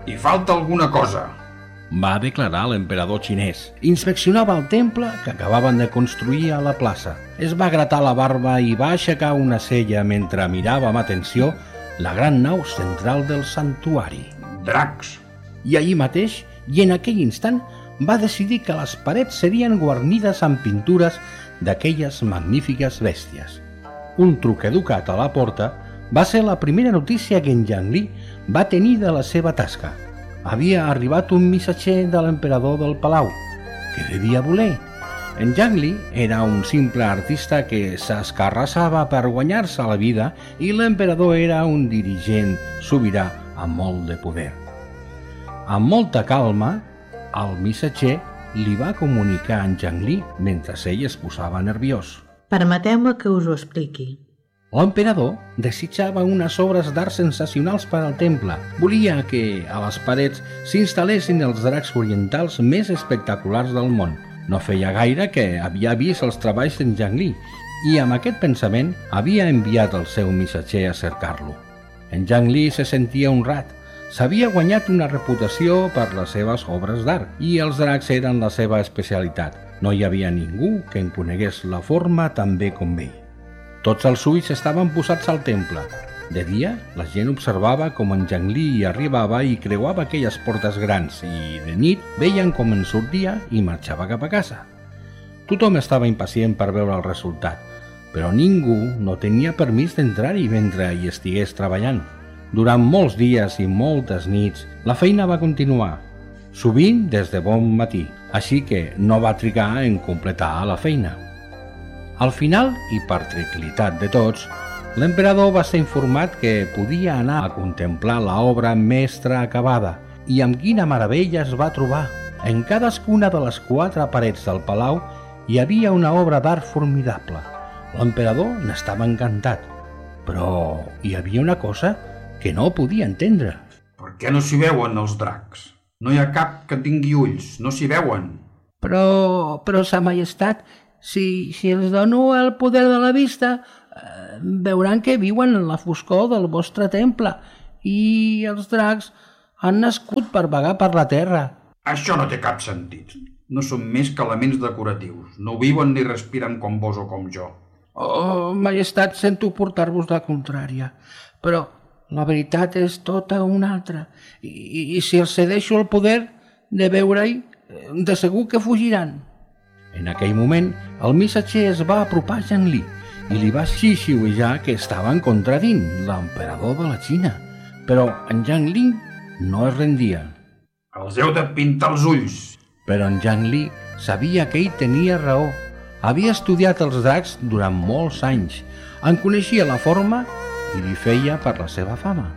Hi falta alguna cosa, va declarar l'emperador xinès. Inspeccionava el temple que acabaven de construir a la plaça. Es va gratar la barba i va aixecar una cella mentre mirava amb atenció la gran nau central del santuari. Dracs. I allí mateix, i en aquell instant, va decidir que les parets serien guarnides amb pintures d'aquelles magnífiques bèsties. Un truc educat a la porta va ser la primera notícia que en Yang Li va tenir de la seva tasca. Havia arribat un missatger de l'emperador del palau. Què devia voler? En Yang Li era un simple artista que s'escarrassava per guanyar-se la vida i l'emperador era un dirigent sobirà amb molt de poder. Amb molta calma, el missatger li va comunicar a en Yang Li mentre ell es posava nerviós. Permeteu-me que us ho expliqui. L'emperador desitjava unes obres d'art sensacionals per al temple. Volia que a les parets s'instal·lessin els dracs orientals més espectaculars del món. No feia gaire que havia vist els treballs d'en Yang Li i amb aquest pensament havia enviat el seu missatger a cercar-lo. En Yang Li se sentia honrat. S'havia guanyat una reputació per les seves obres d'art i els dracs eren la seva especialitat. No hi havia ningú que en conegués la forma tan bé com ell. Tots els ulls estaven posats al temple. De dia, la gent observava com en Yang Li arribava i creuava aquelles portes grans i, de nit, veien com en sortia i marxava cap a casa. Tothom estava impacient per veure el resultat, però ningú no tenia permís d'entrar-hi mentre hi estigués treballant. Durant molts dies i moltes nits, la feina va continuar, sovint des de bon matí, així que no va trigar en completar la feina. Al final, i per tranquil·litat de tots, l'emperador va ser informat que podia anar a contemplar l'obra mestra acabada i amb quina meravella es va trobar. En cadascuna de les 4 parets del palau hi havia una obra d'art formidable. L'emperador n'estava encantat, però hi havia una cosa que no podia entendre. Per què no s'hi veuen els dracs? No hi ha cap que tingui ulls, no s'hi veuen. Però, sa majestat, si els dono el poder de la vista, veuran que viuen en la foscor del vostre temple i els dracs han nascut per vagar per la terra. Això no té cap sentit. No són més que elements decoratius. No viuen ni respiren com vos o com jo. Oh, majestat, sento portar-vos la contrària, però la veritat és tota una altra. I si els cedeixo el poder de veure-hi, de segur que fugiran. En aquell moment, el missatger es va apropar a Yang Li i li va xiuxiuejar que estaven contradint l'emperador de la Xina. Però en Yang Li no es rendia. Els heu de pintar els ulls. Però en Yang Li sabia que ell tenia raó. Havia estudiat els dracs durant molts anys, en coneixia la forma i li feia per la seva fama.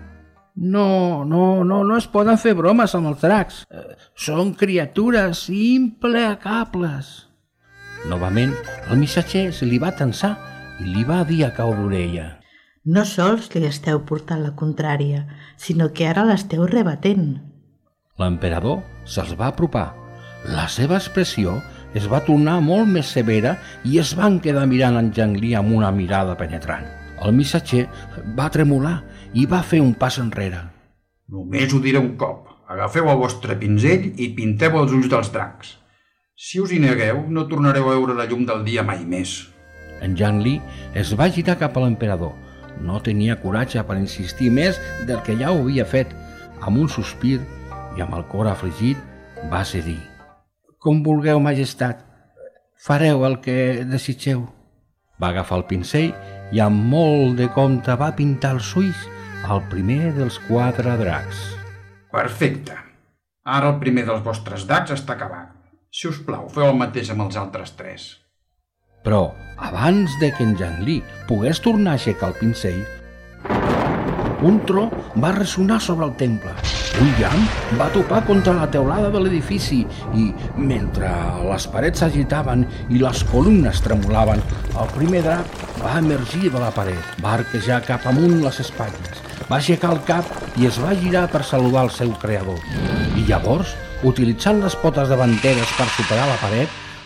No es poden fer bromes amb els dracs. Són criatures implacables. Novament, el missatger se li va tensar i li va dir a cau d'orella. No sols li esteu portant la contrària, sinó que ara l'esteu rebatent. L'emperador se'ls va apropar. La seva expressió es va tornar molt més severa i es van quedar mirant en Yang Li amb una mirada penetrant. El missatger va tremolar i va fer un pas enrere. Només ho diré un cop. Agafeu el vostre pinzell i pinteu els ulls dels dracs. Si us hi negueu, no tornareu a veure la llum del dia mai més. En Yang Li es va girar cap a l'emperador. No tenia coratge per insistir més del que ja ho havia fet. Amb un sospir i amb el cor afligit va cedir. Com vulgueu, majestat. Fareu el que desitgeu. Va agafar el pincell i amb molt de compte va pintar els ulls al primer dels 4 dracs. Perfecte. Ara el primer dels vostres dracs està acabat. Si us plau, feu el mateix amb els altres 3. Però, abans de que en Yang Li pogués tornar a aixecar el pincell, un tro va ressonar sobre el temple. Un llamp va topar contra la teulada de l'edifici i, mentre les parets s'agitaven i les columnes tremolaven, el primer drac va emergir de la paret, va arquejar cap amunt les espatlles, va aixecar el cap i es va girar per saludar el seu creador. I llavors, utilitzant les potes davanteres per superar la paret,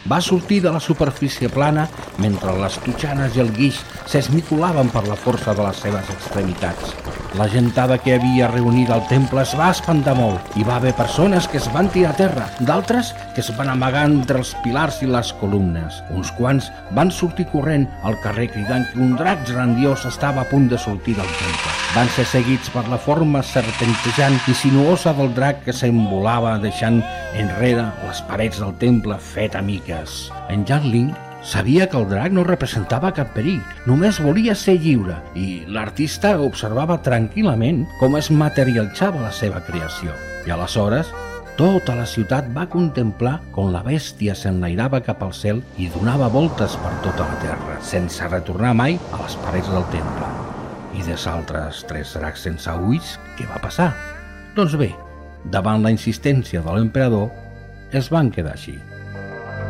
va sortir de la superfície plana mentre les totxanes i el guix s'esmicolaven per la força de les seves extremitats. La gentada que havia reunit al temple es va espantar molt. Hi va haver persones que es van tirar a terra, d'altres que es van amagar entre els pilars i les columnes. Uns quants van sortir corrent al carrer cridant que un drac grandiós estava a punt de sortir del temple. Van ser seguits per la forma serpentejant i sinuosa del drac que s'envolava deixant enrere les parets del temple fet a miques. En Jan-Ling sabia que el drac no representava cap perill, només volia ser lliure, i l'artista observava tranquil·lament com es materialitzava la seva creació. I aleshores, tota la ciutat va contemplar com la bèstia s'enlairava cap al cel i donava voltes per tota la terra, sense retornar mai a les parets del temple. I des altres 3 dracs sense ulls, què va passar? Doncs bé, davant la insistència de l'emperador, es van quedar així.